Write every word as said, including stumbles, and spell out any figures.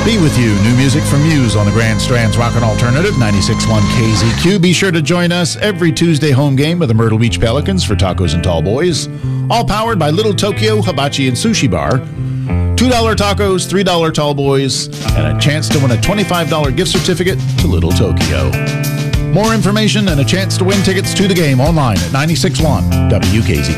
Be with you. New music from Muse on the Grand Strand's Rockin' Alternative, ninety-six point one K Z Q. Be sure to join us every Tuesday home game with the Myrtle Beach Pelicans for tacos and tall boys. All powered by Little Tokyo Hibachi and Sushi Bar. two dollar tacos, three dollar tall boys, and a chance to win a twenty-five dollar gift certificate to Little Tokyo. More information and a chance to win tickets to the game online at ninety-six point one W K Z Q.